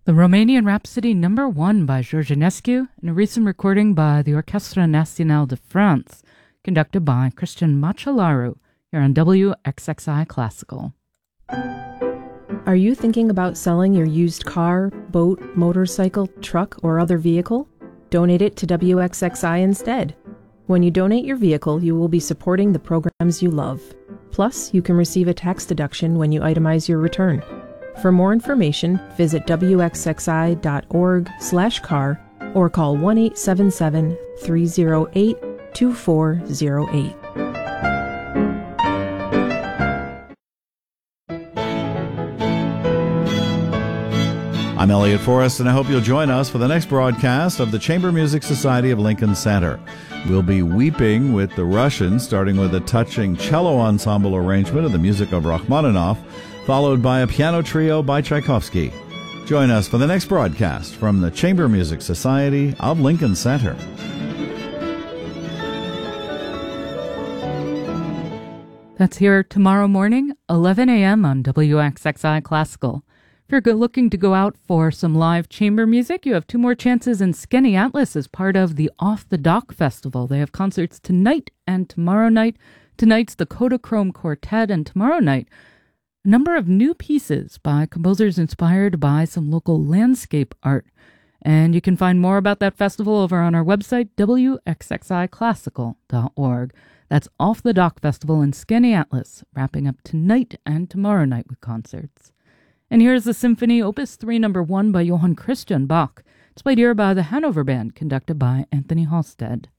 The Romanian Rhapsody No. 1 by George Enescu, and a recent recording by the Orchestre Nationale de France, conducted by Cristian Machelaru, here on WXXI Classical. Are you thinking about selling your used car, boat, motorcycle, truck, or other vehicle? Donate it to WXXI instead. When you donate your vehicle, you will be supporting the programs you love. Plus, you can receive a tax deduction when you itemize your return. For more information, visit wxxi.org/car or call 1-877-308-2408. I'm Elliot Forrest, and I hope you'll join us for the next broadcast of the Chamber Music Society of Lincoln Center. We'll be weeping with the Russians, starting with a touching cello ensemble arrangement of the music of Rachmaninoff, followed by a piano trio by Tchaikovsky. Join us for the next broadcast from the Chamber Music Society of Lincoln Center. That's here tomorrow morning, 11 a.m. on WXXI Classical. If you're looking to go out for some live chamber music, you have 2 more chances in Skaneateles as part of the Off the Dock Festival. They have concerts tonight and tomorrow night. Tonight's the Kodachrome Quartet, and tomorrow night, a number of new pieces by composers inspired by some local landscape art. And you can find more about that festival over on our website, wxxiclassical.org. That's Off the Dock Festival in Skaneateles, wrapping up tonight and tomorrow night with concerts. And here's the Symphony Opus 3 No. 1 by Johann Christian Bach. It's played here by the Hanover Band, conducted by Anthony Halstead.